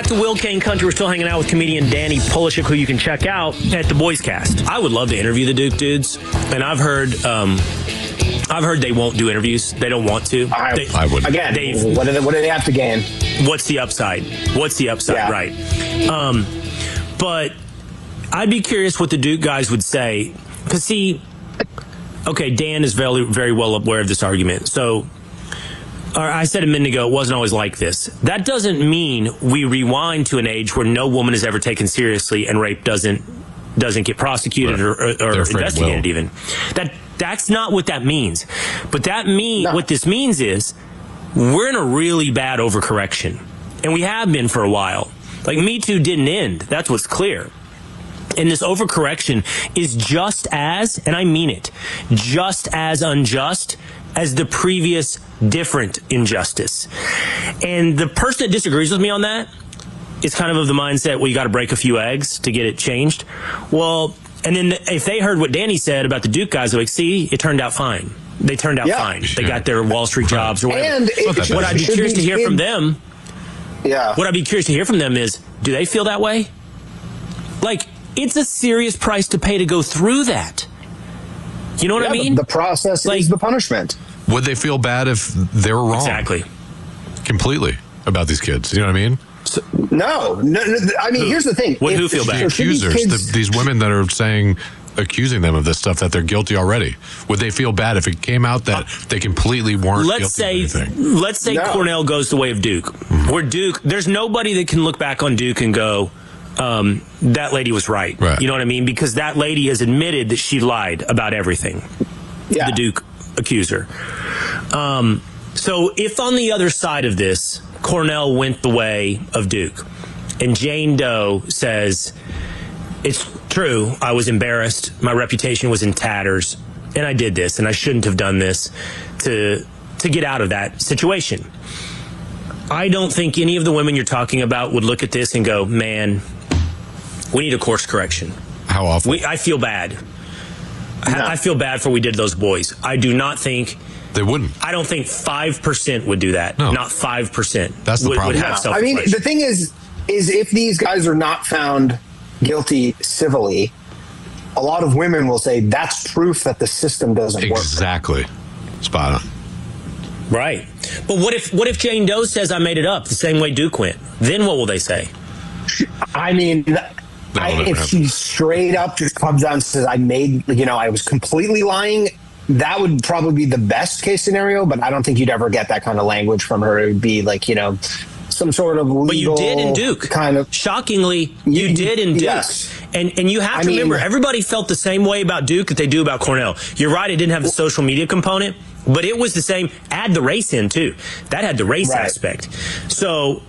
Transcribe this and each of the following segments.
to Will Kane Country. We're still hanging out with comedian Danny Polishuk, who you can check out at the Boys Cast. I would love to interview the Duke dudes, and I've heard they won't do interviews. They don't want to. I would. Again, what do they have to gain? What's the upside? Yeah. Right. But I'd be curious what the Duke guys would say. Because, see, okay, Dan is very, very well aware of this argument. So I said a minute ago, it wasn't always like this. That doesn't mean we rewind to an age where no woman is ever taken seriously and rape doesn't get prosecuted or investigated even. That's not what that means. But what this means is we're in a really bad overcorrection. And we have been for a while. Like, Me Too didn't end. That's what's clear. And this overcorrection is just as, and I mean it, just as unjust as the previous different injustice. And the person that disagrees with me on that is kind of the mindset, well, you got to break a few eggs to get it changed. Well, and then if they heard what Danny said about the Duke guys, they're like, see, it turned out fine. They turned out fine. They got their Wall Street jobs or whatever. And what I'd be curious to hear from them, what I'd be curious to hear from them is, do they feel that way? Like, it's a serious price to pay to go through that. You know what I mean? The process is the punishment. Would they feel bad if they were wrong? Exactly. Completely about these kids. You know what I mean? So, no. I mean, here's the thing. Who feel bad? The accusers, these women that are accusing them of this stuff, that they're guilty already. Would they feel bad if it came out that they completely weren't guilty of anything? Let's say Cornell goes the way of Duke. Mm-hmm. Where Duke, there's nobody that can look back on Duke and go, that lady was right. You know what I mean? Because that lady has admitted that she lied about everything. The Duke accuser. So if on the other side of this, Cornell went the way of Duke, and Jane Doe says, it's true, I was embarrassed, my reputation was in tatters, and I did this, and I shouldn't have done this to get out of that situation. I don't think any of the women you're talking about would look at this and go, man, we need a course correction. How often? I feel bad. I feel bad for what we did to those boys. I do not think... They wouldn't. I don't think 5% would do that. No. Not 5%. That's the problem. Would have I mean, the thing is if these guys are not found guilty civilly, a lot of women will say that's proof that the system doesn't work. Exactly. Spot on. Right. But what if Jane Doe says I made it up the same way Duke went? Then what will they say? I mean, if she straight up just comes out and says I was completely lying, that would probably be the best case scenario, but I don't think you'd ever get that kind of language from her. It would be like, some sort of legal... But you did in Duke. Kind of. Shockingly, you did in Duke. Yes. And you have to remember, everybody felt the same way about Duke that they do about Cornell. You're right, it didn't have the social media component, but it was the same. Add the race in, too. That had the race aspect. So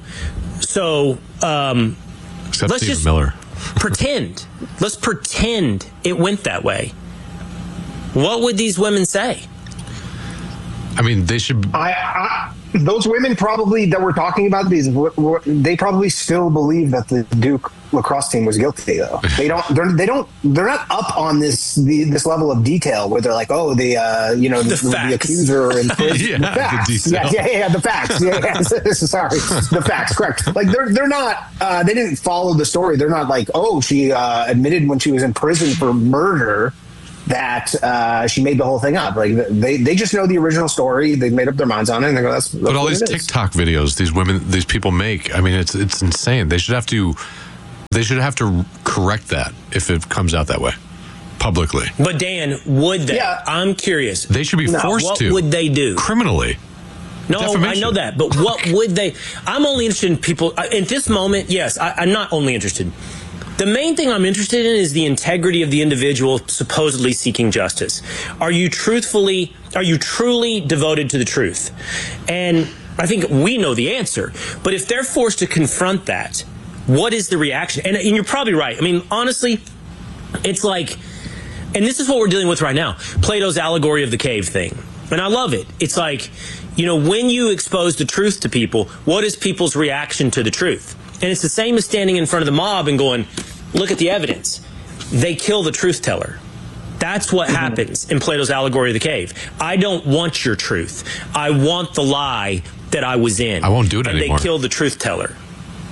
let's just pretend. Let's pretend it went that way. What would these women say? I mean, they should... those women probably that we're talking about, they probably still believe that the Duke lacrosse team was guilty, though. They're not up on this level of detail where they're like, oh, the accuser and the facts. The facts. Sorry, the facts. Correct. Like they're not. They didn't follow the story. They're not like, oh, she admitted when she was in prison for murder that she made the whole thing up. Like they just know the original story. They made up their minds on it, and they go, "That's." But all these TikTok videos these people make, I mean, it's insane. They should have to correct that if it comes out that way publicly. But Dan, would they? Yeah. I'm curious. They should be forced to. What would they do criminally? No, defamation. I know that, but what would they? I'm only interested in people at this moment. Yes, I'm not only interested. The main thing I'm interested in is the integrity of the individual supposedly seeking justice. Are you truly devoted to the truth? And I think we know the answer. But if they're forced to confront that, what is the reaction? And you're probably right. I mean, honestly, it's like, and this is what we're dealing with right now, Plato's allegory of the cave thing. And I love it. It's like, when you expose the truth to people, what is people's reaction to the truth? And it's the same as standing in front of the mob and going, look at the evidence. They kill the truth teller. That's what happens in Plato's allegory of the cave. I don't want your truth. I want the lie that I was in. I won't do it anymore. And they kill the truth teller.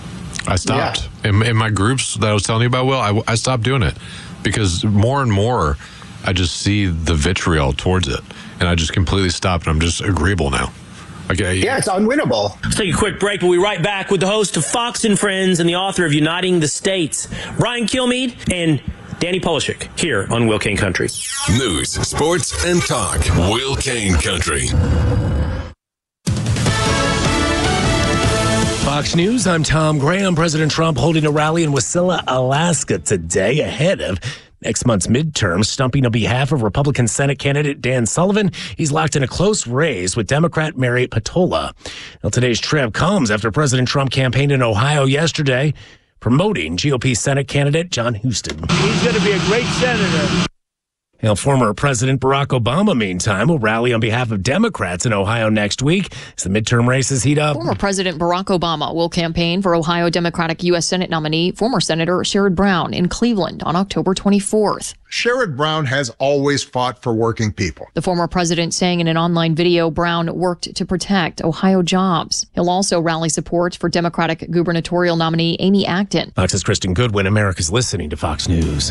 I stopped. In my groups that I was telling you about, Will, I stopped doing it because more and more I just see the vitriol towards it, and I just completely stopped, and I'm just agreeable now. Okay. Yeah, it's unwinnable. Let's take a quick break. We'll be right back with the host of Fox and Friends and the author of Uniting the States, Brian Kilmeade and Danny Polishek, here on Will Kane Country. News, sports, and talk. Will Kane Country. Fox News, I'm Tom Graham. President Trump holding a rally in Wasilla, Alaska today ahead of next month's midterms, stumping on behalf of Republican Senate candidate Dan Sullivan. He's locked in a close race with Democrat Mary Patola. Now, today's trip comes after President Trump campaigned in Ohio yesterday, promoting GOP Senate candidate John Huston. He's going to be a great senator. Now, former President Barack Obama, meantime, will rally on behalf of Democrats in Ohio next week as the midterm races heat up. Former President Barack Obama will campaign for Ohio Democratic U.S. Senate nominee, former Senator Sherrod Brown, in Cleveland on October 24th. Sherrod Brown has always fought for working people. The former president saying in an online video Brown worked to protect Ohio jobs. He'll also rally support for Democratic gubernatorial nominee Amy Acton. Fox's Kristen Goodwin. America's listening to Fox News.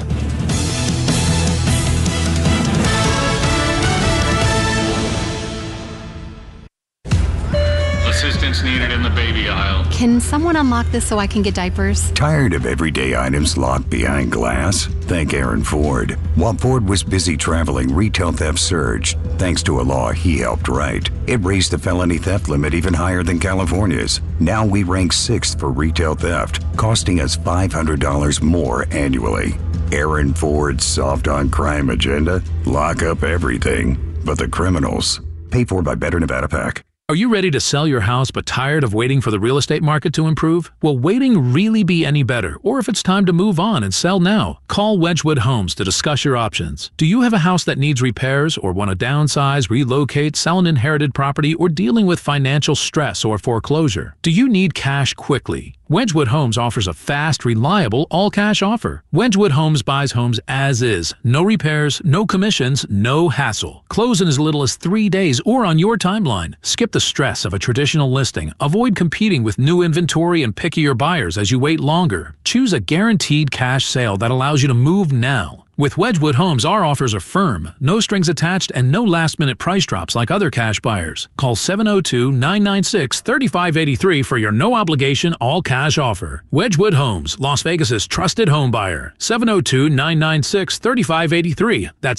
Assistance needed in the baby aisle. Can someone unlock this so I can get diapers? Tired of everyday items locked behind glass? Thank Aaron Ford. While Ford was busy traveling, retail theft surged. Thanks to a law he helped write. It raised the felony theft limit even higher than California's. Now we rank 6th for retail theft, costing us $500 more annually. Aaron Ford's soft on crime agenda? Lock up everything but the criminals. Paid for by Better Nevada PAC. Are you ready to sell your house but tired of waiting for the real estate market to improve? Will waiting really be any better? Or if it's time to move on and sell now, call Wedgwood Homes to discuss your options. Do you have a house that needs repairs or want to downsize, relocate, sell an inherited property, or dealing with financial stress or foreclosure? Do you need cash quickly? Wedgwood Homes offers a fast, reliable, all-cash offer. Wedgwood Homes buys homes as is. No repairs, no commissions, no hassle. Close in as little as 3 days or on your timeline. Skip the stress of a traditional listing. Avoid competing with new inventory and pickier buyers as you wait longer. Choose a guaranteed cash sale that allows you to move now. With Wedgwood Homes, our offers are firm, no strings attached, and no last-minute price drops like other cash buyers. Call 702-996-3583 for your no-obligation, all-cash offer. Wedgwood Homes, Las Vegas's trusted home buyer. 702-996-3583. That's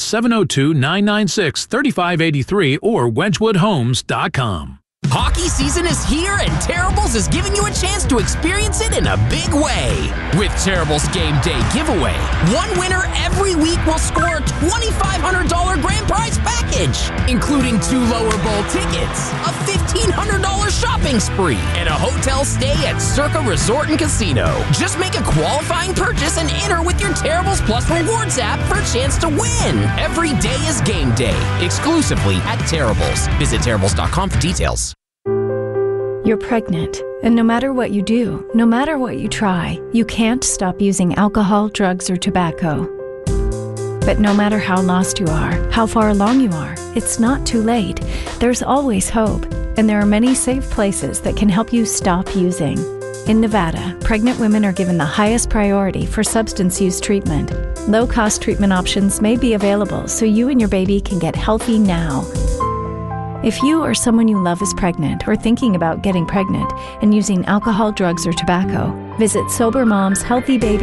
702-996-3583 or wedgwoodhomes.com. Hockey season is here, and Terribles is giving you a chance to experience it in a big way. With Terribles Game Day Giveaway, one winner every week will score a $2,500 grand prize package, including 2 lower bowl tickets, a $1,500 shopping spree, and a hotel stay at Circa Resort and Casino. Just make a qualifying purchase and enter with your Terribles Plus Rewards app for a chance to win. Every day is game day, exclusively at Terribles. Visit Terribles.com for details. You're pregnant, and no matter what you do, no matter what you try, you can't stop using alcohol, drugs, or tobacco. But no matter how lost you are, how far along you are, it's not too late. There's always hope, and there are many safe places that can help you stop using. In Nevada, pregnant women are given the highest priority for substance use treatment. Low-cost treatment options may be available so you and your baby can get healthy now. If you or someone you love is pregnant or thinking about getting pregnant and using alcohol, drugs, or tobacco, visit Sober Moms Healthy Baby